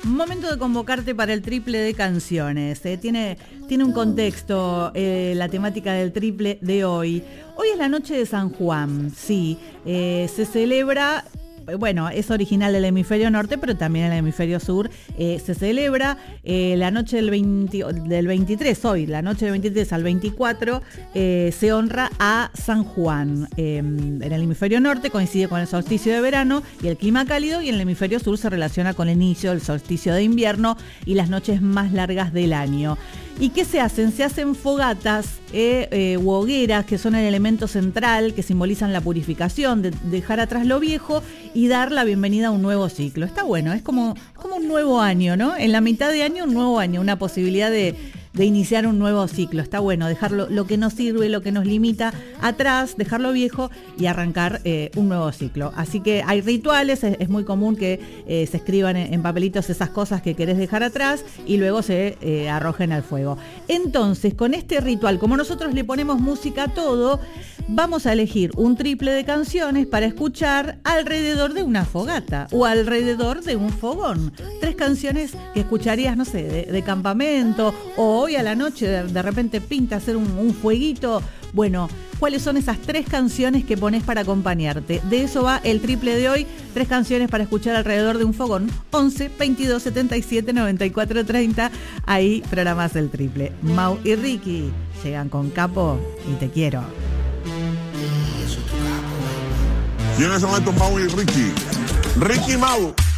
Momento de convocarte para el triple de canciones. Tiene un contexto la temática del triple de hoy. Hoy es la noche de San Juan, sí. Se celebra... Bueno, es original del hemisferio norte, pero también en el hemisferio sur se celebra la noche del 23, hoy, la noche del 23 al 24, se honra a San Juan. En el hemisferio norte coincide con el solsticio de verano y el clima cálido, y en el hemisferio sur se relaciona con el inicio del solsticio de invierno y las noches más largas del año. ¿Y qué se hacen? Se hacen fogatas u hogueras, que son el elemento central, que simbolizan la purificación, de dejar atrás lo viejo y dar la bienvenida a un nuevo ciclo. Está bueno, es como un nuevo año, ¿no? En la mitad de año, un nuevo año, una posibilidad de iniciar un nuevo ciclo. Está bueno dejar lo que nos sirve, lo que nos limita atrás, dejarlo viejo y arrancar un nuevo ciclo. Así que hay rituales, es muy común que se escriban en papelitos esas cosas que querés dejar atrás y luego se arrojen al fuego. Entonces, con este ritual, como nosotros le ponemos música a todo, vamos a elegir un triple de canciones para escuchar alrededor de una fogata o alrededor de un fogón. 3 canciones que escucharías, no sé, de campamento, o hoy a la noche de repente pinta hacer un fueguito. Bueno, ¿cuáles son esas 3 canciones que pones para acompañarte? De eso va el triple de hoy, 3 canciones para escuchar alrededor de un fogón. 11 22 77 94 30, ahí programás el triple. Mau y Ricky llegan con Capo y Te Quiero. ¿Quiénes son estos Mau y Ricky? Ricky y Mau.